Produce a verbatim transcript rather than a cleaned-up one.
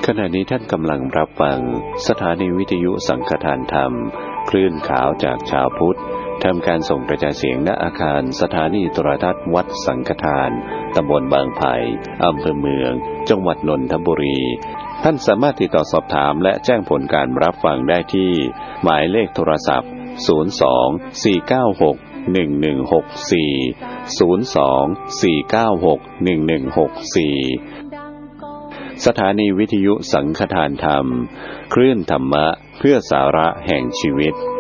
ขณะนี้ท่านกำลังรับฟังสถานีวิทยุสังฆทานธรรมคลื่นขาวจากชาวพุทธทำการส่งกระจายเสียงณอาคารสถานีโทรทัศน์วัดสังฆทานตำบลบางไผ่อำเภอเมืองจังหวัดนนทบุรีท่านสามารถติดต่อสอบถามและแจ้งผลการรับฟังได้ที่หมายเลขโทรศัพท์ศูนย์ สอง สี่ เก้า หก หนึ่ง หนึ่ง หก สี่ ศูนย์ สอง สี่ เก้า หก หนึ่ง หนึ่ง หก สี่สถานีวิทยุสังฆทานธรรมคลื่นธรรมะเพื่อสาระแห่งชีวิต